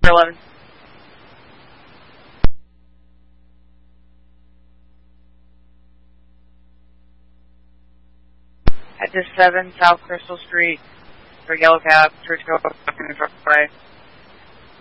11. Head to 7 South Crystal Street for Yellow Cab, Church Go, right.